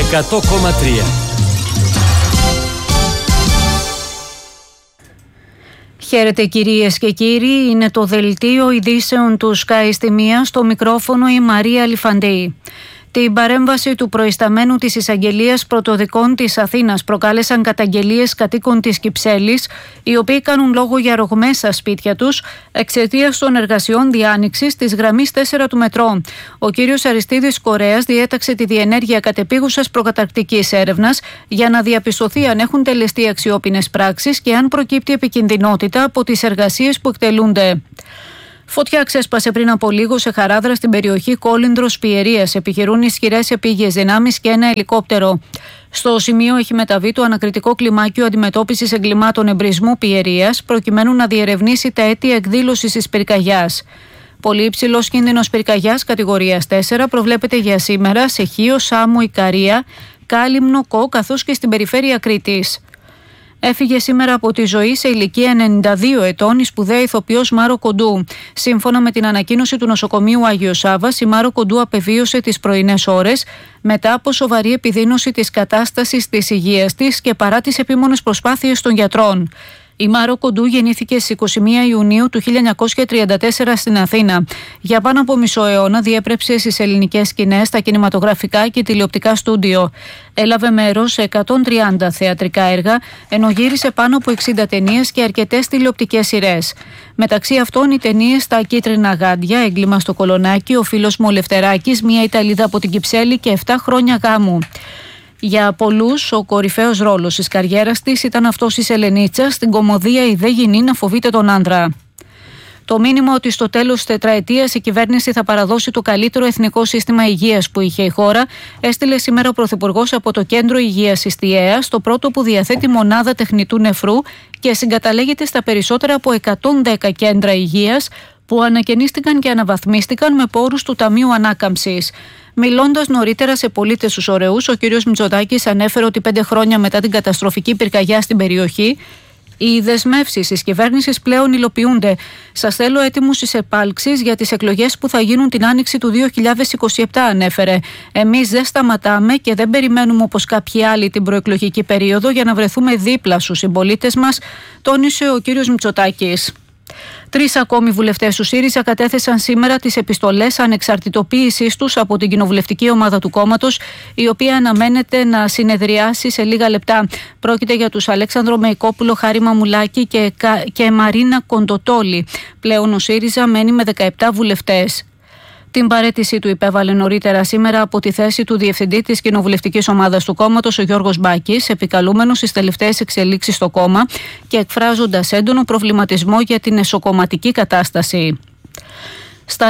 100,3. Χαίρετε κυρίες και κύριοι, είναι το δελτίο ειδήσεων του Sky στη μία, στο μικρόφωνο η Μαρία Λιφαντή. Την παρέμβαση του προϊσταμένου της Εισαγγελίας Πρωτοδικών της Αθήνας προκάλεσαν καταγγελίες κατοίκων της Κυψέλης, οι οποίοι κάνουν λόγο για ρογμές στα σπίτια τους εξαιτίας των εργασιών διάνοιξης της γραμμής 4 του μετρό. Ο κύριος Αριστίδης Κορέας διέταξε τη διενέργεια κατεπίγουσας προκαταρκτικής έρευνας για να διαπιστωθεί αν έχουν τελεστεί αξιόπινες πράξεις και αν προκύπτει επικινδυνότητα από τις εργασίες που εκτελούνται. Φωτιά ξέσπασε πριν από λίγο σε Χαράδρα στην περιοχή Κόλυνδρος Πιερίας. Επιχειρούν ισχυρές επίγειες δυνάμεις και ένα ελικόπτερο. Στο σημείο έχει μεταβεί το ανακριτικό κλιμάκιο αντιμετώπισης εγκλημάτων εμπρισμού Πιερίας, προκειμένου να διερευνήσει τα αίτια εκδήλωσης της πυρκαγιάς. Πολύ υψηλός κίνδυνος πυρκαγιάς κατηγορίας 4 προβλέπεται για σήμερα σε Χίο, Σάμου, Ικαρία, Κάλυμνο, Κο, καθώς και στην περιφέρεια Κρήτης. Έφυγε σήμερα από τη ζωή σε ηλικία 92 ετών η σπουδαία ηθοποιός Μάρο Κοντού. Σύμφωνα με την ανακοίνωση του νοσοκομείου Άγιος Σάββας, η Μάρο Κοντού απεβίωσε τις πρωινές ώρες μετά από σοβαρή επιδείνωση της κατάστασης της υγείας της και παρά τις επίμονες προσπάθειες των γιατρών. Η Μάρο Κοντού γεννήθηκε στις 21 Ιουνίου του 1934 στην Αθήνα. Για πάνω από μισό αιώνα διέπρεψε στις ελληνικές σκηνές, στα κινηματογραφικά και τηλεοπτικά στούντιο. Έλαβε μέρος σε 130 θεατρικά έργα, ενώ γύρισε πάνω από 60 ταινίες και αρκετές τηλεοπτικές σειρές. Μεταξύ αυτών οι ταινίες «Τα κίτρινα γάντια», «Έγκλημα στο Κολονάκι», «Ο φίλος μου ο Λευτεράκης», «Μια Ιταλίδα από την Κυψέλη» και «7 χρόνια γάμου». Για πολλούς, ο κορυφαίος ρόλος της καριέρας της ήταν αυτός της Ελενίτσας στην κωμωδία «Η δε γυνή να φοβείται τον άντρα». Το μήνυμα ότι στο τέλος της τετραετίας η κυβέρνηση θα παραδώσει το καλύτερο εθνικό σύστημα υγείας που είχε η χώρα, έστειλε σήμερα ο Πρωθυπουργός από το Κέντρο Υγείας Ιστιαίας, το πρώτο που διαθέτει μονάδα τεχνητού νεφρού και συγκαταλέγεται στα περισσότερα από 110 κέντρα υγείας που ανακαινίστηκαν και αναβαθμίστηκαν με πόρους του Ταμείου Ανάκαμψης. Μιλώντας νωρίτερα σε πολίτες τους ωραίους, ο κ. Μητσοτάκης ανέφερε ότι 5 χρόνια μετά την καταστροφική πυρκαγιά στην περιοχή, οι δεσμεύσεις της κυβέρνησης πλέον υλοποιούνται. Σας θέλω έτοιμους στις επάλξεις για τις εκλογές που θα γίνουν την άνοιξη του 2027, ανέφερε. Εμείς δεν σταματάμε και δεν περιμένουμε όπως κάποιοι άλλοι την προεκλογική περίοδο για να βρεθούμε δίπλα στους συμπολίτες μας, τόνισε ο κ. Μητσοτάκης. 3 ακόμη βουλευτές του ΣΥΡΙΖΑ κατέθεσαν σήμερα τις επιστολές ανεξαρτητοποίησής τους από την κοινοβουλευτική ομάδα του κόμματος, η οποία αναμένεται να συνεδριάσει σε λίγα λεπτά. Πρόκειται για τους Αλέξανδρο Μεϊκόπουλο, Χάρη Μαμουλάκη και Μαρίνα Κοντοτόλη. Πλέον ο ΣΥΡΙΖΑ μένει με 17 βουλευτές. Την παραίτησή του υπέβαλε νωρίτερα σήμερα από τη θέση του διευθυντή της κοινοβουλευτικής ομάδας του κόμματος, ο Γιώργος Μπάκης, επικαλούμενος στις τελευταίες εξελίξεις στο κόμμα και εκφράζοντας έντονο προβληματισμό για την εσωκομματική κατάσταση. Στα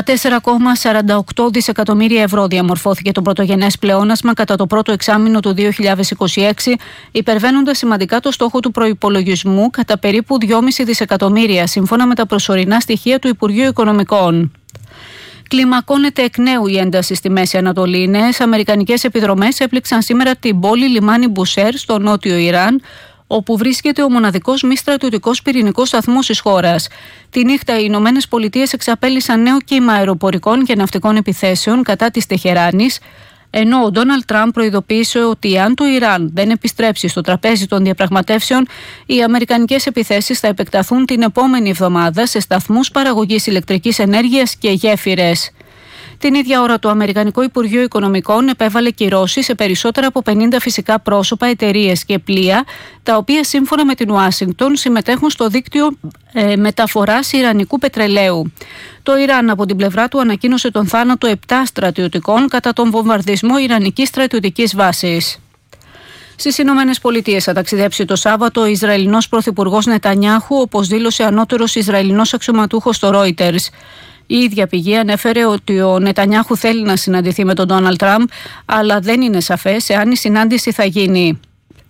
4,48 δισεκατομμύρια ευρώ διαμορφώθηκε το πρωτογενές πλεόνασμα κατά το πρώτο εξάμηνο του 2026, υπερβαίνοντας σημαντικά το στόχο του προϋπολογισμού κατά περίπου 2,5 δισεκατομμύρια, σύμφωνα με τα προσωρινά στοιχεία του Υπουργείου Οικονομικών. Κλιμακώνεται εκ νέου η ένταση στη Μέση Ανατολή. Οι νέες αμερικανικές επιδρομές έπληξαν σήμερα την πόλη λιμάνι Μπουσέρ στο νότιο Ιράν, όπου βρίσκεται ο μοναδικός μη στρατιωτικός πυρηνικός σταθμός της χώρας. Τη νύχτα οι Ηνωμένες Πολιτείες εξαπέλυσαν νέο κύμα αεροπορικών και ναυτικών επιθέσεων κατά της Τεχεράνης, ενώ ο Ντόναλντ Τραμπ προειδοποίησε ότι αν το Ιράν δεν επιστρέψει στο τραπέζι των διαπραγματεύσεων, οι αμερικανικές επιθέσεις θα επεκταθούν την επόμενη εβδομάδα σε σταθμούς παραγωγής ηλεκτρικής ενέργειας και γέφυρες. Την ίδια ώρα το Αμερικανικό Υπουργείο Οικονομικών επέβαλε κυρώσεις σε περισσότερα από 50 φυσικά πρόσωπα, εταιρείες και πλοία, τα οποία σύμφωνα με την Ουάσιγκτον συμμετέχουν στο δίκτυο μεταφοράς ιρανικού πετρελαίου. Το Ιράν από την πλευρά του ανακοίνωσε τον θάνατο 7 στρατιωτικών κατά τον βομβαρδισμό ιρανικής στρατιωτικής βάσης. Στις Ηνωμένες Πολιτείες θα ταξιδέψει το Σάββατο ο Ισραηλινός Πρωθυπουργός Νετανιάχου, όπως δήλωσε ανώτερος Ισραηλινός αξιωματούχος στο Reuters. Η ίδια πηγή ανέφερε ότι ο Νετανιάχου θέλει να συναντηθεί με τον Ντόναλντ Τραμπ, αλλά δεν είναι σαφές εάν η συνάντηση θα γίνει.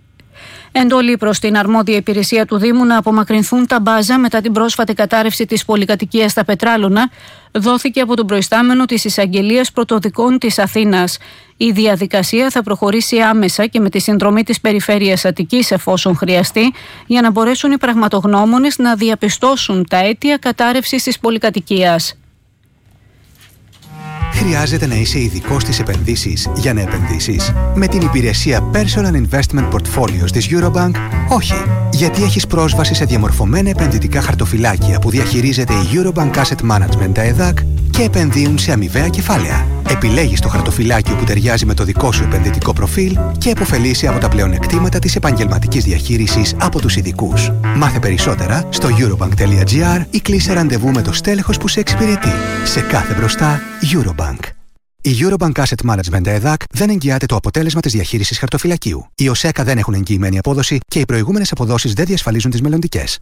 Εντολή προς την αρμόδια υπηρεσία του Δήμου να απομακρυνθούν τα μπάζα μετά την πρόσφατη κατάρρευση της πολυκατοικίας στα Πετράλωνα δόθηκε από τον προϊστάμενο της Εισαγγελίας Πρωτοδικών της Αθήνας. Η διαδικασία θα προχωρήσει άμεσα και με τη συνδρομή της Περιφέρειας Αττικής εφόσον χρειαστεί, για να μπορέσουν οι πραγματογνώμονες να διαπιστώσουν τα αίτια κατάρρευσης της πολυκατοικίας. χρειάζεται να είσαι ειδικός στις επενδύσεις για να επενδύσεις. Με την υπηρεσία Personal Investment Portfolios της Eurobank, όχι. Γιατί έχεις πρόσβαση σε διαμορφωμένα επενδυτικά χαρτοφυλάκια που διαχειρίζεται η Eurobank Asset Management, τα ΕΔΑΚ, και επενδύουν σε αμοιβαία κεφάλαια. Επιλέγεις το χαρτοφυλάκιο που ταιριάζει με το δικό σου επενδυτικό προφίλ και επωφελείσαι από τα πλεονεκτήματα της επαγγελματικής διαχείρισης από τους ειδικούς. Μάθε περισσότερα στο eurobank.gr ή κλείσε ραντεβού με το στέλεχος που σε εξυπηρετεί. Σε κάθε μπροστά, Eurobank. Η Eurobank Asset Management ΕΔΑΚ δεν εγγυάται το αποτέλεσμα της διαχείρισης χαρτοφυλακίου. Οι ΟΣΕΚΑ δεν έχουν εγγυημένη απόδοση και οι προηγούμενες αποδόσεις δεν διασφαλίζουν τις μελλοντικές.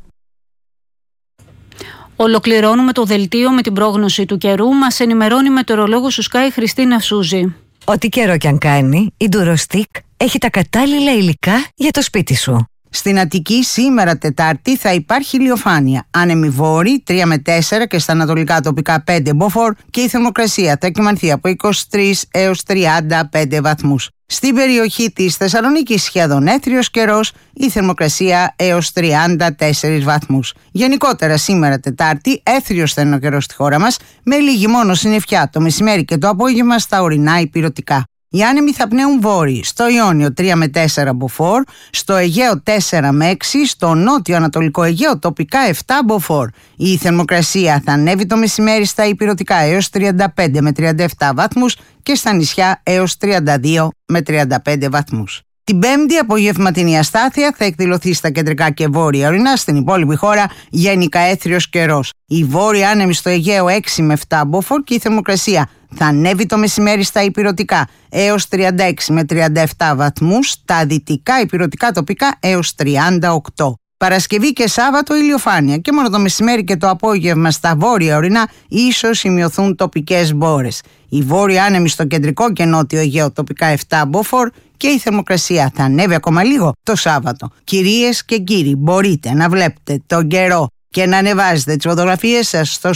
Ολοκληρώνουμε το δελτίο με την πρόγνωση του καιρού. Μας ενημερώνει η μετεωρολόγος του Sky Χριστίνα Σούζη. Ό,τι καιρό κι αν κάνει, η Durostick έχει τα κατάλληλα υλικά για το σπίτι σου. Στην Αττική σήμερα Τετάρτη θα υπάρχει ηλιοφάνεια. Άνεμοι βόρειοι 3 με 4 και στα ανατολικά τοπικά 5 μποφόρ και η θερμοκρασία θα κυμανθεί από 23 έως 35 βαθμούς. Στην περιοχή της Θεσσαλονίκης σχεδόν έθριος καιρός, η θερμοκρασία έως 34 βαθμούς. Γενικότερα σήμερα Τετάρτη έθριος θα είναι ο καιρός στη χώρα μας, με λίγη μόνο συννεφιά το μεσημέρι και το απόγευμα στα ορεινά ηπειρωτικά. Οι άνεμοι θα πνέουν βόρειοι, στο Ιόνιο 3 με 4 μποφόρ, στο Αιγαίο 4 με 6, στο νότιο ανατολικό Αιγαίο τοπικά 7 μποφόρ. Η θερμοκρασία θα ανέβει το μεσημέρι στα ηπειρωτικά έως 35 με 37 βαθμούς και στα νησιά έως 32 με 35 βαθμούς. Την Πέμπτη απογευματινή αστάθεια θα εκδηλωθεί στα κεντρικά και βόρεια ορεινά, στην υπόλοιπη χώρα γενικά έθριος καιρός. Η βόρεια άνεμη στο Αιγαίο 6 με 7 μποφόρ και η θερμοκρασία θα ανέβει το μεσημέρι στα ηπειρωτικά έως 36 με 37 βαθμούς, στα δυτικά ηπειρωτικά τοπικά έως 38. Παρασκευή και Σάββατο ηλιοφάνεια και μόνο το μεσημέρι και το απόγευμα στα βόρεια ορεινά ίσως σημειωθούν τοπικές μπόρες. Η βόρεια άνεμη στο κεντρικό και νότιο Αιγαίο τοπικά 7 μποφόρ και η θερμοκρασία θα ανέβει ακόμα λίγο το Σάββατο. Κυρίες και κύριοι, μπορείτε να βλέπετε τον καιρό και να ανεβάζετε τις φωτογραφίες σας στο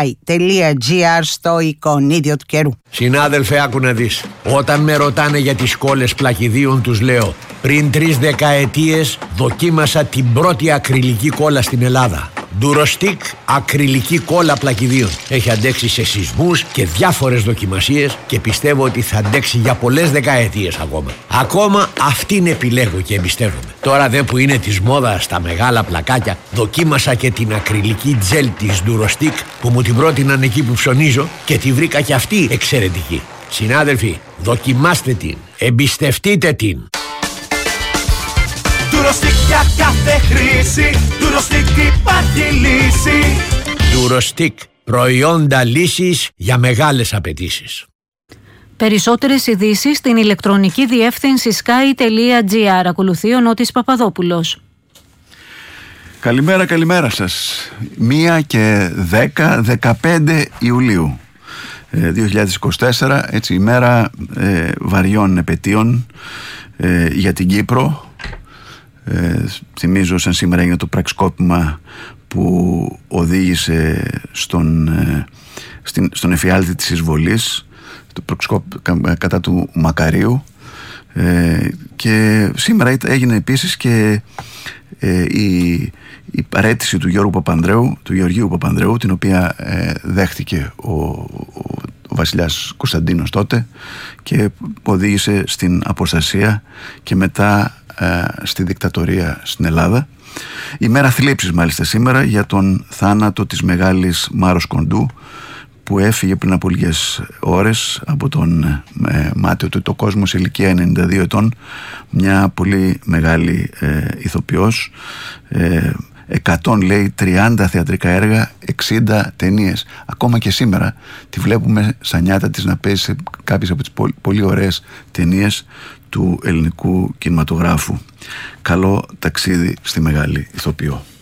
sky.gr στο εικονίδιο του καιρού. Συνάδελφε, άκου να δεις. Όταν με ρωτάνε για τις κόλλες πλακιδίων, τους λέω: πριν 3 δεκαετίες δοκίμασα την πρώτη ακριλική κόλλα στην Ελλάδα. Durostick ακριλική κόλλα πλακιδίων. Έχει αντέξει σε σεισμούς και διάφορες δοκιμασίες και πιστεύω ότι θα αντέξει για πολλές δεκαετίες ακόμα. Ακόμα αυτήν επιλέγω και εμπιστεύομαι. Τώρα δε που είναι της μόδας τα μεγάλα πλακάκια, δοκίμασα και την ακριλική τζέλ της Durostick που μου την πρότειναν εκεί που ψωνίζω και τη βρήκα και αυτή εξαιρετική. Συνάδελφοι, δοκιμάστε την, εμπιστευτείτε την. Durostick για κάθε χρήση, Durostick υπάρχει λύση. Durostick, προϊόντα λύσης για μεγάλες απαιτήσεις. Περισσότερες ειδήσεις στην ηλεκτρονική διεύθυνση sky.gr. Ακολουθεί ο Νότης Παπαδόπουλος. Καλημέρα σας. 1 και 15 Ιουλίου 2024, έτσι, ημέρα βαριών επετείων για την Κύπρο. Θυμίζω σαν σήμερα έγινε το πραξικόπημα που οδήγησε στον εφιάλτη της εισβολής, το πραξικόπημα κατά του Μακαρίου, και σήμερα έγινε επίσης και η παραίτηση του Γεωργίου Παπανδρέου, την οποία δέχτηκε ο βασιλιάς Κωνσταντίνος τότε και οδήγησε στην αποστασία και μετά στη δικτατορία στην Ελλάδα. Η μέρα θλίψης μάλιστα σήμερα για τον θάνατο της μεγάλης Μάρος Κοντού, που έφυγε πριν από λίγες ώρες από τον μάτιο του το κόσμο σε ηλικία 92 ετών, μια πολύ μεγάλη ηθοποιός, 30 θεατρικά έργα, 60 ταινίες. Ακόμα και σήμερα τη βλέπουμε σαν νιάτα της να παίζει σε κάποιες από τις πολύ ωραίες ταινίες του ελληνικού κινηματογράφου. Καλό ταξίδι στη μεγάλη ηθοποιό.